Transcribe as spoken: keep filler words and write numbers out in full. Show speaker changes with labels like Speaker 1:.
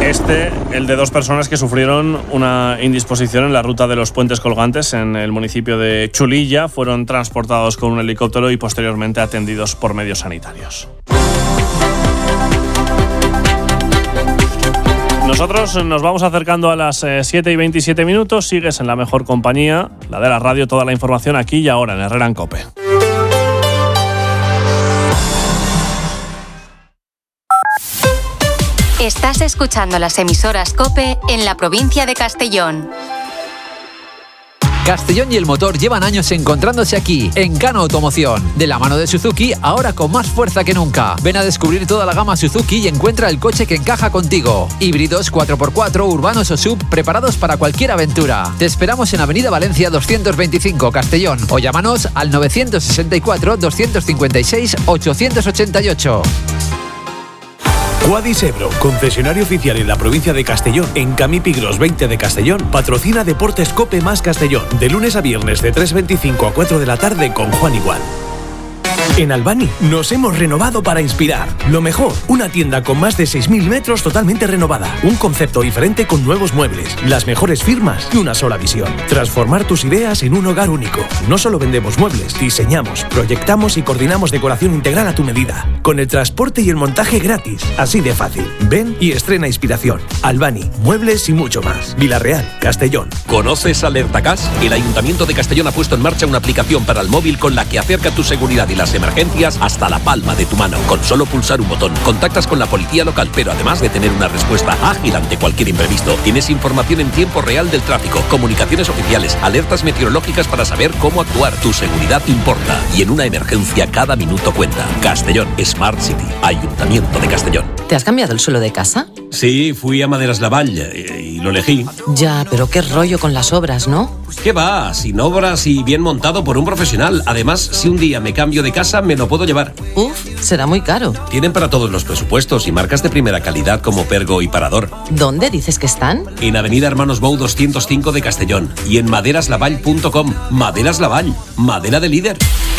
Speaker 1: Este, el de dos personas que sufrieron una indisposición en la ruta de los puentes colgantes en el municipio de Chulilla. Fueron transportados con un helicóptero y posteriormente atendidos por medios sanitarios. Nosotros nos vamos acercando a las siete y veintisiete minutos. Sigues en la mejor compañía, la de la radio. Toda la información aquí y ahora en Herrera en COPE.
Speaker 2: Estás escuchando las emisoras COPE en la provincia de Castellón.
Speaker 3: Castellón y el motor llevan años encontrándose aquí, en Cano Automoción. De la mano de Suzuki, ahora con más fuerza que nunca. Ven a descubrir toda la gama Suzuki y encuentra el coche que encaja contigo. Híbridos, cuatro por cuatro, urbanos o sub, preparados para cualquier aventura. Te esperamos en Avenida Valencia doscientos veinticinco, Castellón. O llámanos al novecientos sesenta y cuatro, doscientos cincuenta y seis, ochocientos ochenta y ocho.
Speaker 4: Quadis Ebro, concesionario oficial en la provincia de Castellón, en Camipigros veinte de Castellón, patrocina Deportes COPE más Castellón, de lunes a viernes de tres veinticinco a cuatro de la tarde con Juan Igual. En Albani nos hemos renovado para inspirar. Lo mejor, una tienda con más de seis mil metros totalmente renovada. Un concepto diferente con nuevos muebles, las mejores firmas y una sola visión. Transformar tus ideas en un hogar único. No solo vendemos muebles, diseñamos, proyectamos y coordinamos decoración integral a tu medida. Con el transporte y el montaje gratis. Así de fácil. Ven y estrena inspiración. Albani, muebles y mucho más. Vilarreal, Castellón.
Speaker 5: ¿Conoces Alertacas? El Ayuntamiento de Castellón ha puesto en marcha una aplicación para el móvil con la que acerca tu seguridad y las emergencias hasta la palma de tu mano. Con solo pulsar un botón, contactas con la policía local, pero además de tener una respuesta ágil ante cualquier imprevisto, tienes información en tiempo real del tráfico, comunicaciones oficiales, alertas meteorológicas para saber cómo actuar. Tu seguridad importa y en una emergencia cada minuto cuenta. Castellón, Smart City, Ayuntamiento de Castellón.
Speaker 6: ¿Te has cambiado el suelo de casa?
Speaker 5: Sí, fui a Maderas Lavalle y lo elegí.
Speaker 6: Ya, pero qué rollo con las obras, ¿no?
Speaker 5: ¿Qué va? Sin obras y bien montado por un profesional. Además, si un día me cambio de casa, me lo puedo llevar.
Speaker 6: Uf, será muy caro.
Speaker 5: Tienen para todos los presupuestos y marcas de primera calidad como Pergo y Parador.
Speaker 6: ¿Dónde dices que están?
Speaker 5: En Avenida Hermanos Bou doscientos cinco de Castellón y en maderas lavall punto com. Maderas Lavall, madera de líder.